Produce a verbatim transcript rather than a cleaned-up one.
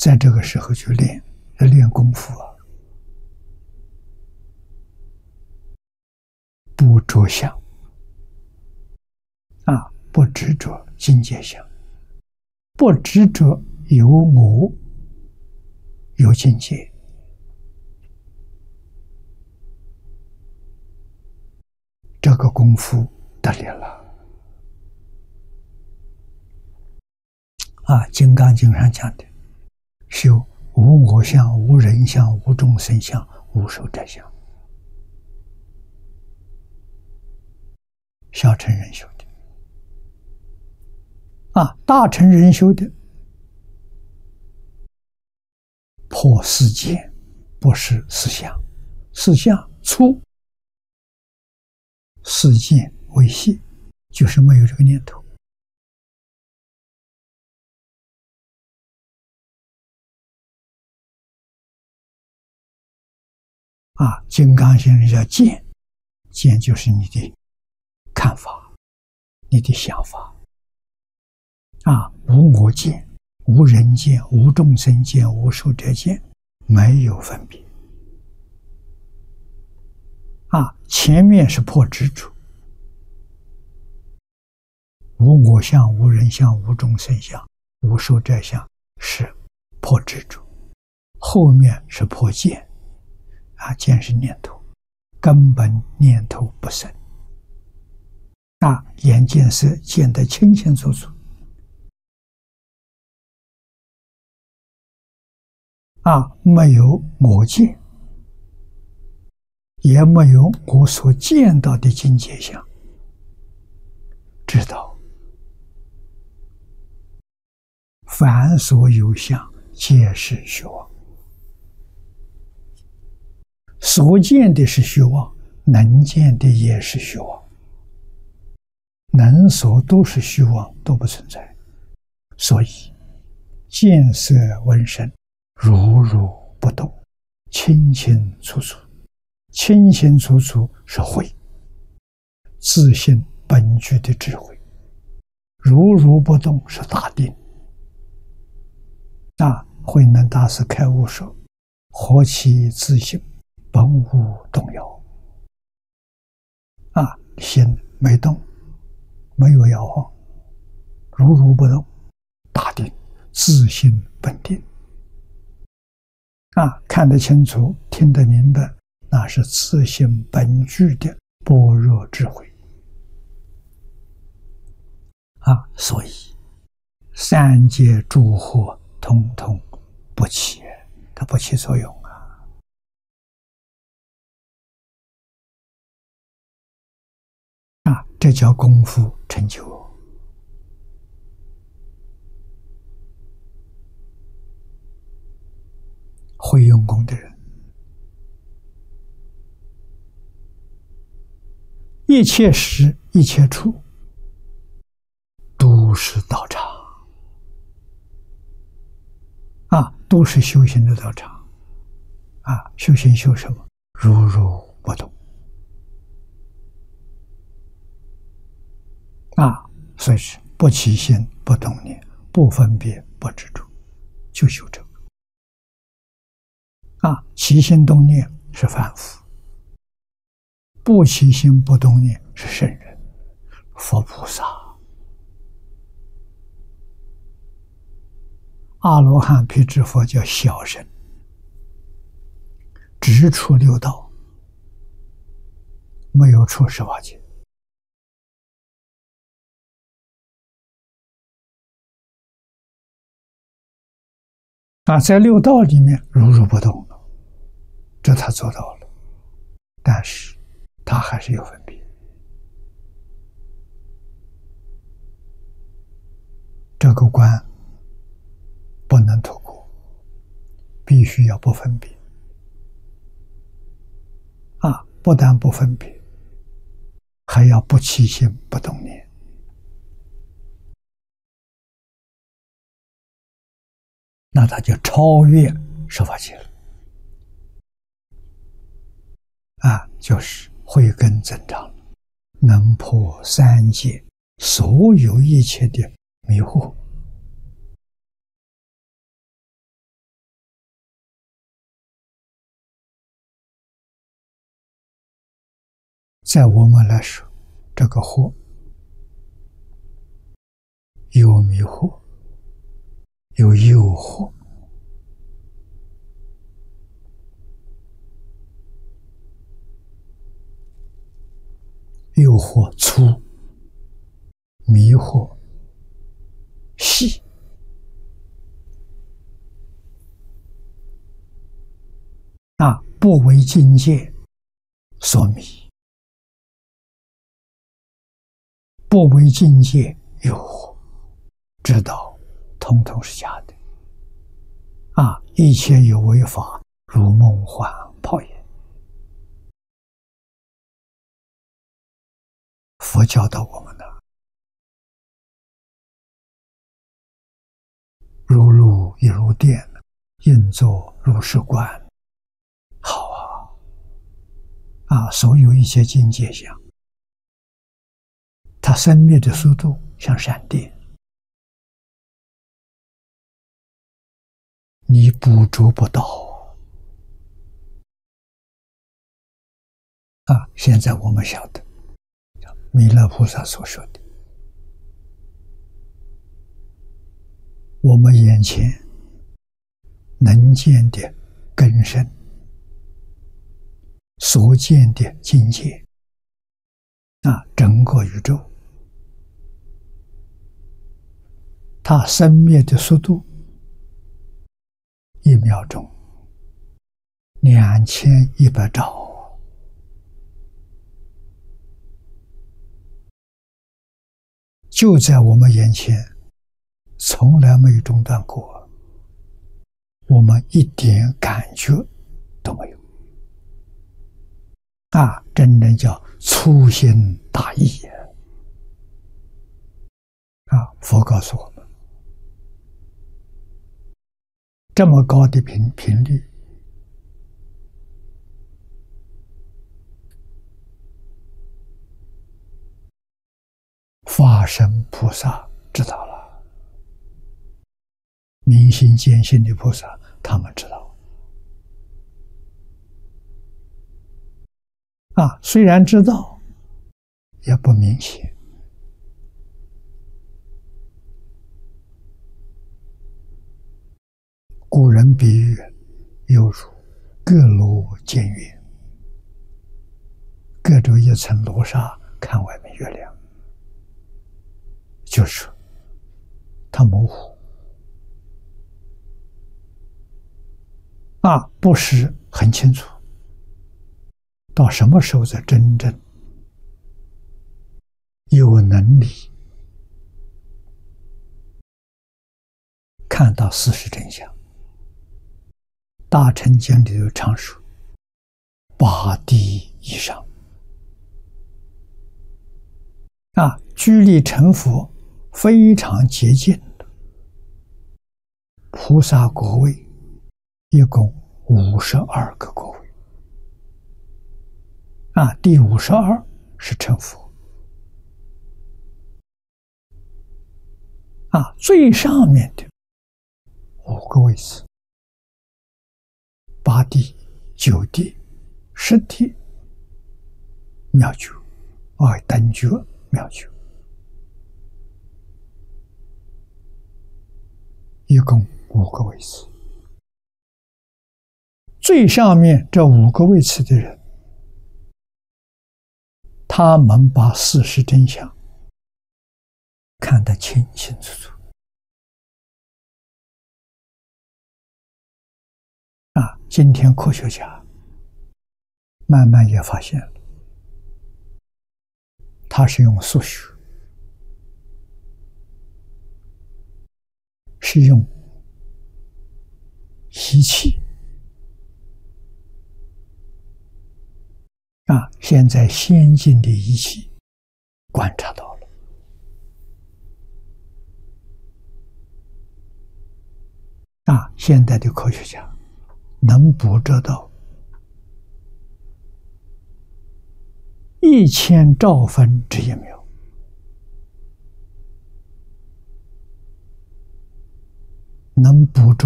在这个时候去练，要练功夫啊，不着相啊，不执着境界相，不执着有我有境界，这个功夫得力了啊！《金刚经》上讲的，修无我相、无人相、无众生相、无寿者相。小乘人修的啊，大乘人修的破世间，不是四相，四相粗，世间为细，就是没有这个念头啊。金刚先生叫见，见就是你的看法，你的想法啊，无我见，无人见，无众生见，无寿者见，没有分别啊。前面是破执着，无我相，无人相，无众生相，无寿者相，是破执着，后面是破见啊，见是念头，根本念头不生啊，眼见色见得清清楚楚啊，没有我见，也没有我所见到的境界相，知道凡所有相皆是虚妄，所见的是虚妄，能见的也是虚妄，能所都是虚妄，都不存在。所以见色闻声如如不动，清清楚楚，清清楚楚是慧，自性本具的智慧，如如不动是大定啊。慧能大师开悟说，何其自性本无动摇啊，心没动，没有摇晃，如如不动，大定，自性本定啊，看得清楚，听得明白，那是自性本具的般若智慧啊。所以三界诸惑统统不起，它不起作用啊。啊，这叫功夫成就。会用功的人，一切时一切处都是道场啊，都是修行的道场啊。修行修什么？如如不动啊，所以是不起心，不动念，不分别，不执着，就修这个啊。起心动念是凡夫，不起心不动念是圣人，佛菩萨。阿罗汉、辟支佛叫小乘，只出六道，没有出十八界啊，在六道里面如如不动了，这他做到了，但是他还是有分别。这个关不能脱过，必须要不分别啊！不但不分别，还要不起心不动念。那他就超越十法界了啊！就是慧根增长，能破三界所有一切的迷惑。 在我们来说，这个惑有迷惑，有诱惑。诱惑粗，迷惑细。啊，不为境界所迷，不为境界诱惑，知道统统是假的。啊，一切有为法，如梦幻泡影。佛教导我们的，如露亦如电，应作如是观。好啊！啊，所有一切境界相，它生灭的速度像闪电，你捕捉不到啊！现在我们晓得，弥勒菩萨所说的，我们眼前能见的根深，所见的境界，啊，整个宇宙，它生灭的速度，一秒钟两千一百兆。就在我们眼前，从来没有中断过，我们一点感觉都没有。啊，真正叫粗心大意啊！佛告诉我们，这么高的频频率，法身菩萨知道了，明心见性的菩萨他们知道。啊，虽然知道，也不明显。古人比喻，犹如各罗见月，隔着一层罗纱看外面月亮。就是说它模糊啊，不是很清楚。到什么时候才真正有能力看到事实真相？大乘经里有常说，八地以上啊，距离成佛非常接近的菩萨果位，一共五十二个果位啊，第五十二是成佛啊，最上面的五个位次，八地、九地、十地、妙觉啊，等觉、妙觉，一共五个位次。最上面这五个位次的人，他们把事实真相看得清清楚楚啊！今天科学家慢慢也发现了，他是用数学，是用仪器啊，现在先进的仪器观察到了啊，现代的科学家能捕捉到一千兆分之一秒，能捕捉